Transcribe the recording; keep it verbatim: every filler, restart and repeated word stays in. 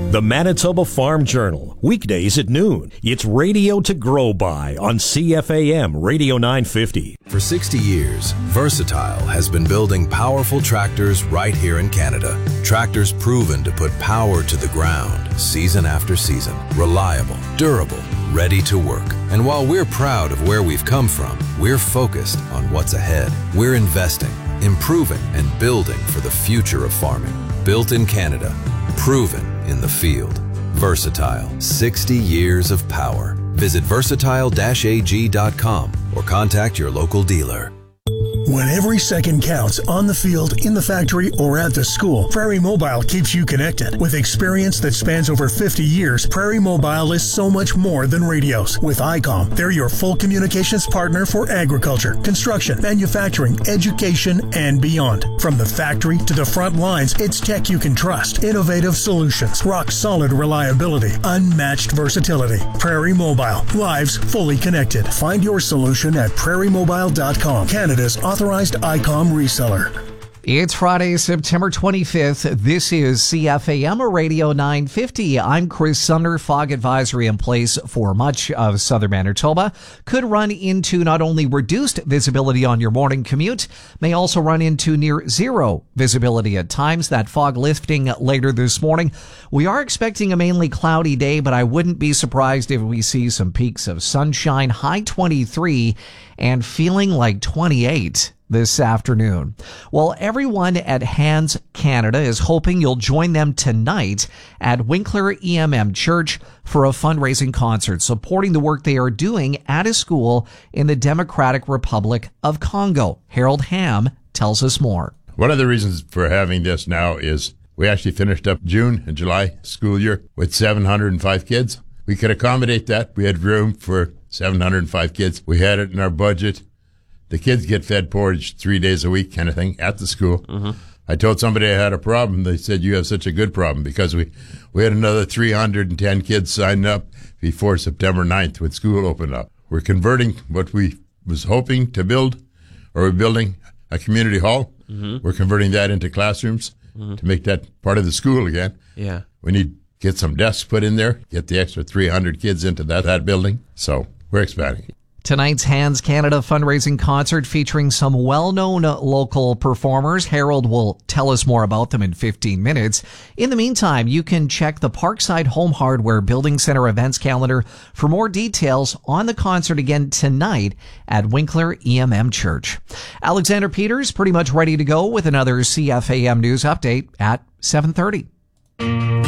The Manitoba Farm Journal, weekdays at noon. It's radio to grow by on C F A M Radio nine fifty. For sixty years, Versatile has been building powerful tractors right here in Canada. Tractors proven to put power to the ground season after season. Reliable, durable, ready to work. And while we're proud of where we've come from, we're focused on what's ahead. We're investing, improving, and building for the future of farming. Built in Canada, proven in the field. Versatile, sixty years of power. Visit versatile dash a g dot com or contact your local dealer. When every second counts on the field, in the factory, or at the school, Prairie Mobile keeps you connected. With experience that spans over fifty years, Prairie Mobile is so much more than radios. With I COM, they're your full communications partner for agriculture, construction, manufacturing, education, and beyond. From the factory to the front lines, it's tech you can trust. Innovative solutions, rock-solid reliability, unmatched versatility. Prairie Mobile, lives fully connected. Find your solution at prairie mobile dot com, Canada's authorized I COM reseller. It's Friday, September twenty-fifth. This is C F A M Radio nine fifty. I'm Chris Sumner. Fog advisory in place for much of southern Manitoba. Could run into not only reduced visibility on your morning commute, may also run into near zero visibility at times. That fog lifting later this morning. We are expecting a mainly cloudy day, but I wouldn't be surprised if we see some peaks of sunshine, high twenty-three, and feeling like twenty-eight this afternoon. Well, everyone at Hands Canada is hoping you'll join them tonight at Winkler E M M Church for a fundraising concert supporting the work they are doing at a school in the Democratic Republic of Congo. Harold Ham tells us more. One of the reasons for having this now is we actually finished up June and July school year with seven hundred five kids. We could accommodate that. We had room for seven hundred five kids. We had it in our budget. The kids get fed porridge three days a week kind of thing at the school. Mm-hmm. I told somebody I had a problem. They said, you have such a good problem, because we, we had another three hundred ten kids signed up before September ninth when school opened up. We're converting what we was hoping to build, or we're building a community hall. Mm-hmm. We're converting that into classrooms mm-hmm. to make that part of the school again. Yeah. We need to get some desks put in there, get the extra three hundred kids into that, that building. So we're expanding. Tonight's Hands Canada fundraising concert featuring some well-known local performers. Harold will tell us more about them in fifteen minutes. In the meantime, you can check the Parkside Home Hardware Building Center events calendar for more details on the concert again tonight at Winkler E M M Church. Alexander Peters pretty much ready to go with another C F A M News update at seven thirty.